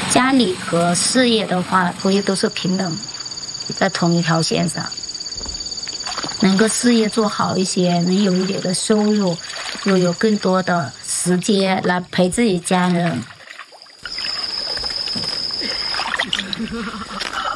家里和事业的话，不也都是平等，在同一条线上。能够事业做好一些，能有一点的收入，又有更多的时间来陪自己家人。